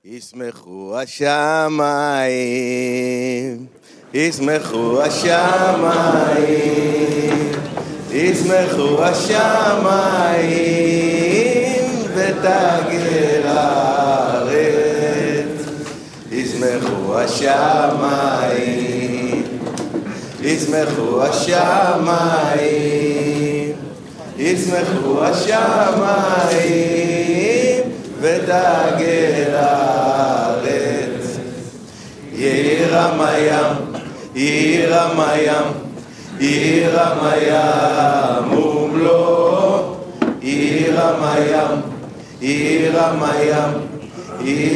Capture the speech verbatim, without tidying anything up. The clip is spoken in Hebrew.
ישמחו השמיים, ישמחו השמיים, ישמחו השמיים ותגר הארץ. ישמחו השמיים, ישמחו השמיים, ישמחו השמיים ותגר הארץ. יירם הים, יירם הים, יירם הים ומלואו, יירם הים, יירם הים.